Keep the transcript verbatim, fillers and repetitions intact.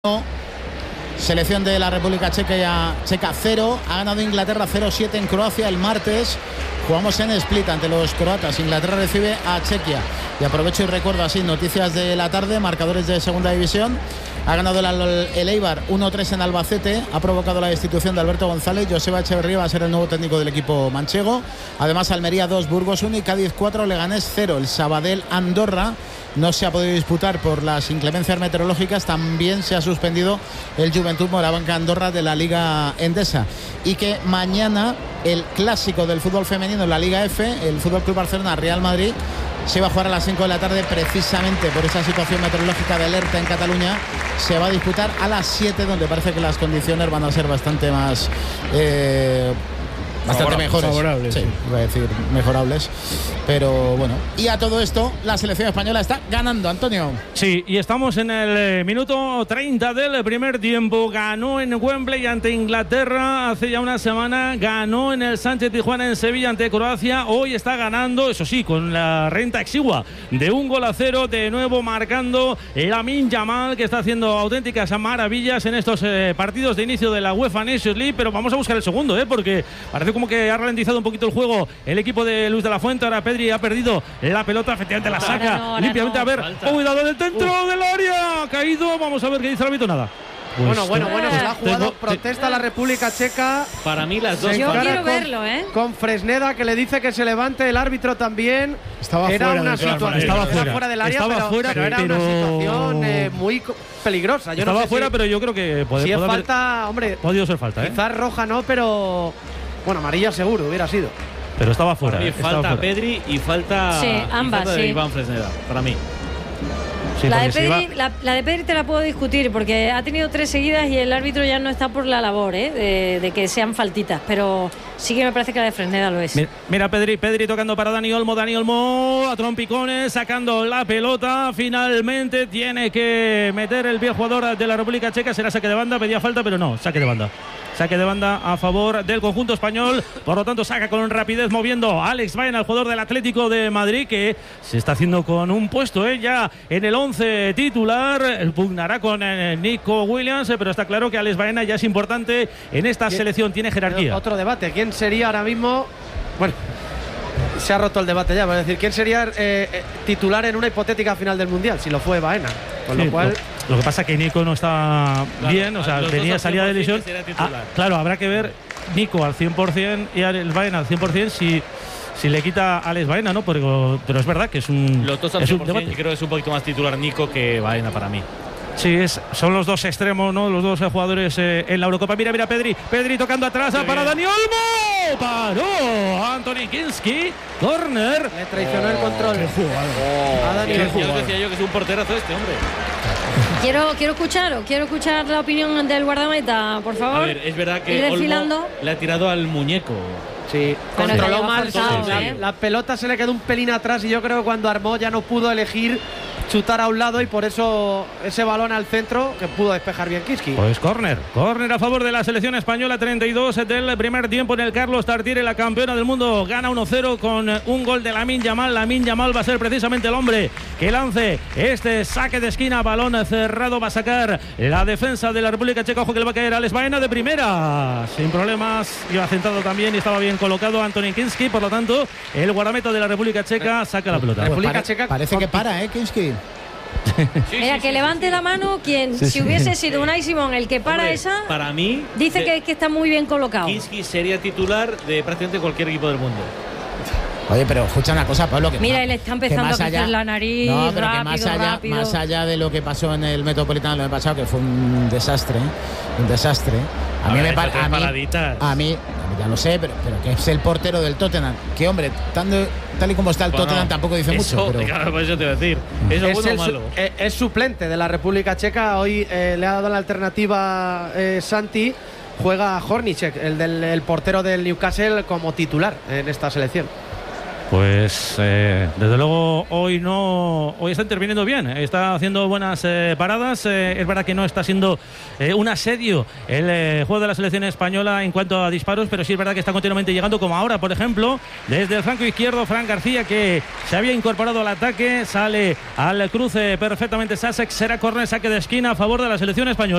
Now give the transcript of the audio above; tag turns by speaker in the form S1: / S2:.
S1: No. Selección de la República Checa, ya, Checa cero, ha ganado Inglaterra cero siete en Croacia el martes. Jugamos en Split ante los croatas. Inglaterra recibe a Chequia. Y aprovecho y recuerdo así noticias de la tarde, marcadores de segunda división. Ha ganado el, el Eibar uno tres en Albacete, ha provocado la destitución de Alberto González. Joseba Echeverría va a ser el nuevo técnico del equipo manchego. Además, Almería dos, Burgos uno y Cádiz cuatro, Leganés cero. El Sabadell Andorra no se ha podido disputar por las inclemencias meteorológicas. También se ha suspendido el Juventud Morabanca Andorra de la Liga Endesa. Y que mañana el clásico del fútbol femenino en la Liga F, el Fútbol Club Barcelona Real Madrid, se va a jugar a las cinco de la tarde precisamente por esa situación meteorológica de alerta en Cataluña. Se va a disputar a las siete, donde parece que las condiciones van a ser bastante más eh, bastante mejores,
S2: favorables,
S1: sí, iba a decir mejorables, pero bueno. Y a todo esto la selección española está ganando, Antonio.
S2: Sí, y estamos en el minuto treinta del primer tiempo. Ganó en Wembley ante Inglaterra hace ya una semana, ganó en el Sánchez Pizjuán en Sevilla ante Croacia. Hoy está ganando, eso sí, con la renta exigua de un gol a cero, de nuevo marcando Lamine Yamal, que está haciendo auténticas maravillas en estos eh, partidos de inicio de la UEFA Nations League. Pero vamos a buscar el segundo, eh, porque parece como que ha ralentizado un poquito el juego el equipo de Luis de la Fuente. Ahora Pedri ha perdido la pelota, efectivamente la saca
S3: no,
S2: limpiamente.
S3: no.
S2: A ver, oh, cuidado del centro Uf. del área, ha caído. Vamos a ver qué dice el árbitro. Nada.
S4: Pues bueno, bueno, bueno, se la ha jugado.
S2: Tengo,
S4: protesta la República Checa.
S5: Para mí las dos.
S3: Yo quiero
S4: con,
S3: verlo, ¿eh?
S4: Con Fresneda, que le dice que se levante. El árbitro también.
S1: Estaba
S4: era
S1: fuera
S4: una
S1: del
S4: situación.
S2: Estaba
S4: Estaba
S2: fuera.
S4: fuera del área,
S2: Estaba
S4: pero,
S2: fuera,
S4: pero era
S2: pero...
S4: una situación eh, muy peligrosa. Yo
S2: Estaba
S4: no sé
S2: fuera,
S4: si,
S2: pero yo creo que puede,
S4: si es
S2: puede
S4: falta,
S2: haber,
S4: hombre.
S2: Podido ser falta, ¿eh?
S4: Quizás roja no, pero bueno, amarilla seguro hubiera sido.
S2: Pero estaba fuera.
S5: Para mí
S2: eh, estaba
S5: falta
S2: fuera.
S5: Pedri y falta,
S3: Sí,
S5: y
S3: ambas,
S5: falta de
S3: sí.
S5: Iván Fresneda, para mí.
S2: Sí,
S3: la, de
S2: porque
S3: Pedri,
S2: iba...
S3: la, la de Pedri te la puedo discutir porque ha tenido tres seguidas y el árbitro ya no está por la labor ¿eh? de, de que sean faltitas, pero sí que me parece que la de Fresneda lo es.
S2: Mira, mira Pedri, Pedri tocando para Dani Olmo, Dani Olmo a trompicones, sacando la pelota. Finalmente tiene que meter el pie jugador de la República Checa. Será saque de banda, pedía falta, pero no, saque de banda. Saque de banda a favor del conjunto español. Por lo tanto, saca con rapidez moviendo a Alex Baena, el jugador del Atlético de Madrid, que se está haciendo con un puesto ¿eh? ya en el once titular. El pugnará con eh, Nico Williams, eh, pero está claro que Alex Baena ya es importante en esta selección, tiene jerarquía.
S4: Otro debate. ¿Quién sería ahora mismo? Bueno, se ha roto el debate ya. Es decir, ¿quién sería eh, eh, titular en una hipotética final del Mundial? Si lo fue Baena. Con
S2: Sí,
S4: lo cual.
S2: Lo, lo que pasa es que Nico no está
S5: Claro,
S2: bien, o sea, venía salida de lesión. Ah, claro, habrá que ver Nico al cien por cien y Alex Baena al cien por cien si, si le quita a Alex Baena, ¿no? Pero, pero es verdad que es un,
S5: Los dos al
S2: es
S5: cien
S2: un
S5: por cien,
S2: debate.
S5: y creo que es un poquito más titular Nico que Baena para mí.
S2: Sí, es, son los dos extremos, ¿no? Los dos eh, jugadores eh, en la Eurocopa. Mira, mira, Pedri. Pedri tocando atrás
S5: Muy
S2: para
S5: bien.
S2: Dani Olmo. Paró Anthony Kinski. Corner.
S4: Le traicionó el control. A Dani
S5: Ya
S4: Olmo.
S5: os decía yo que es un porterazo este hombre.
S3: Quiero, quiero escuchar, quiero escuchar la opinión del guardameta, por favor.
S5: A ver, es verdad
S3: Ir
S5: que Olmo
S3: desfilando.
S5: le ha tirado al muñeco.
S4: Sí,
S3: Pero
S4: controló
S3: que
S4: mal.
S3: lleva forzado,
S4: la,
S3: ¿eh?
S4: la pelota se le quedó un pelín atrás y yo creo que cuando armó ya no pudo elegir chutar a un lado y por eso ese balón al centro que pudo despejar bien Kiski.
S2: Pues córner, córner a favor de la selección española. Treinta y dos del primer tiempo en el Carlos Tartiere. La campeona del mundo gana uno cero con un gol de Lamine Yamal. Lamine Yamal va a ser precisamente el hombre que lance este saque de esquina. Balón cerrado, va a sacar la defensa de la República Checa. Ojo que le va a caer a Alex Baena de primera, sin problemas. Iba centrado también y estaba bien colocado Anthony Kinski. Por lo tanto, el guardameta de la República Checa saca la pelota.
S4: República
S1: Pare-
S4: Checa
S1: parece que para, ¿eh, Kinski?
S5: Sí,
S3: Mira,
S5: sí,
S3: que
S5: sí,
S3: levante
S5: sí.
S3: la mano quien,
S2: Sí,
S3: si
S2: sí.
S3: hubiese sido Unai Simón el que para
S5: Hombre,
S3: esa,
S5: para mí
S3: dice
S5: de-
S3: que, que está muy bien colocado.
S5: Kinski sería titular de prácticamente cualquier equipo del mundo.
S1: Oye, pero escucha una cosa, Pablo. Que
S3: Mira,
S1: más-
S3: él está
S1: que
S3: empezando
S1: más
S3: a crecer
S1: allá-
S3: la nariz,
S1: No, pero que
S3: rápido,
S1: más allá,
S3: rápido.
S1: más allá de lo que pasó en el Metropolitano el año pasado, que fue un desastre, ¿eh? un desastre. A,
S5: A
S1: mí
S5: ver,
S1: me pa-
S5: esas tres
S1: a mí,
S5: paraditas.
S1: a mí, ya lo sé, pero, pero que es el portero del Tottenham. Que hombre, tanto, tal y como está el
S5: Bueno,
S1: Tottenham tampoco dice
S5: eso,
S1: mucho. Pero...
S5: Claro, por eso te voy a decir. ¿Eso
S4: es,
S5: bueno o
S4: el su-
S5: malo?
S4: eh, es suplente de la República Checa. Hoy eh, le ha dado la alternativa eh, Santi. Juega Hornicek, el del el portero del Newcastle, como titular en esta selección.
S2: Pues eh, desde luego hoy no hoy está interviniendo bien, está haciendo buenas eh, paradas. Eh, es verdad que no está siendo eh, un asedio el eh, juego de la selección española en cuanto a disparos, pero sí es verdad que está continuamente llegando, como ahora, por ejemplo, desde el flanco izquierdo, Fran García, que se había incorporado al ataque, sale al cruce perfectamente Sussex, será córner, saque de esquina a favor de la selección española.